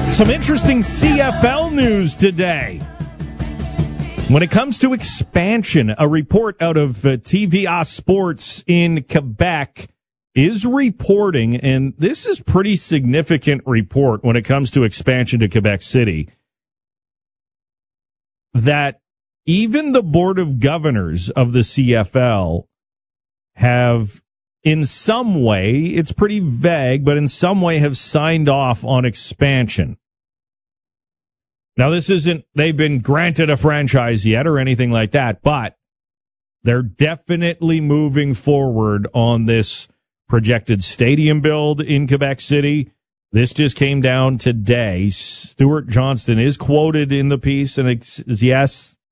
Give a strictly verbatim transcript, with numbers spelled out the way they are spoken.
Some interesting C F L news today. When it comes to expansion, a report out of uh, T V A Sports in Quebec is reporting, and this is pretty significant report when it comes to expansion to Quebec City, that even the Board of Governors of the C F L have, in some way, it's pretty vague, but in some way have signed off on expansion. Now, this isn't, they've been granted a franchise yet or anything like that, but they're definitely moving forward on this projected stadium build in Quebec City. This just came down today. Stuart Johnston is quoted in the piece, and it's, yes,